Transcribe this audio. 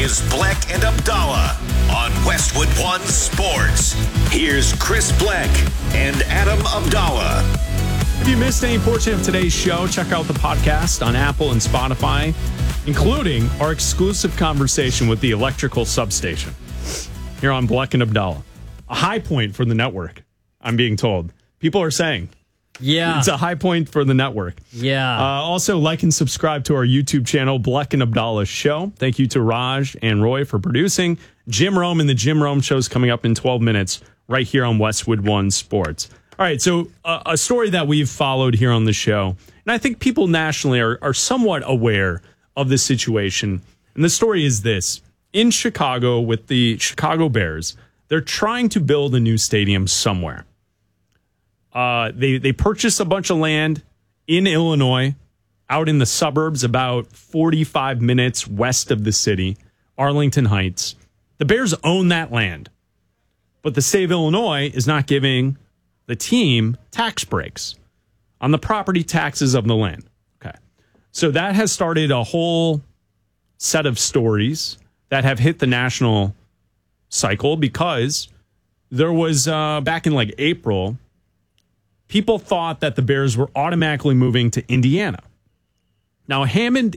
is Bleck and Abdallah on Westwood One Sports. Here's Chris Bleck and Adam Abdallah. If you missed any portion of today's show, check out the podcast on Apple and Spotify, including our exclusive conversation with the electrical substation here on Bleck and Abdallah. A high point for the network, I'm being told. People are saying. Yeah. It's a high point for the network. Yeah. Also, like and subscribe to our YouTube channel, Bleck and Abdallah Show. Thank you to Raj and Roy for producing. Jim Rome and the Jim Rome Show is coming up in 12 minutes right here on Westwood One Sports. All right, so a story that we've followed here on the show, and I think people nationally are somewhat aware of the situation. And the story is this. In Chicago with the Chicago Bears, they're trying to build a new stadium somewhere. They purchased a bunch of land in Illinois, out in the suburbs, about 45 minutes west of the city, Arlington Heights. The Bears own that land, but the state of Illinois is not giving the team tax breaks on the property taxes of the land. Okay, so that has started a whole set of stories that have hit the national cycle because there was, back in like April, people thought that the Bears were automatically moving to Indiana. Now, Hammond,